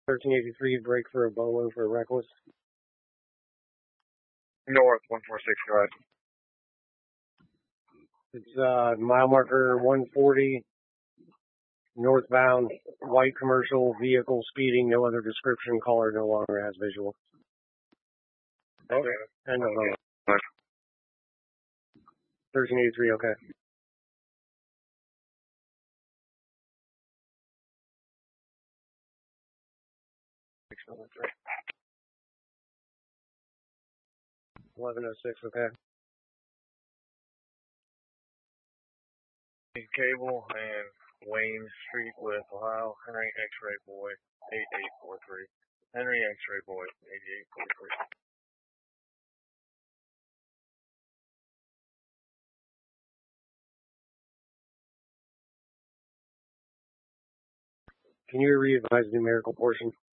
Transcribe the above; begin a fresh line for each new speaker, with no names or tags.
1383, break for a bolo for a reckless.
North 146, go ahead.
It's mile marker 140, northbound, white commercial vehicle speeding, no other description, caller no longer has visual.
Okay.
And 1383, okay. $1106, okay.
Cable and Wayne Street with Ohio, Henry X-Ray Boy, 8843. Henry X-Ray Boy, 8843.
Can you re-advise the numerical portion?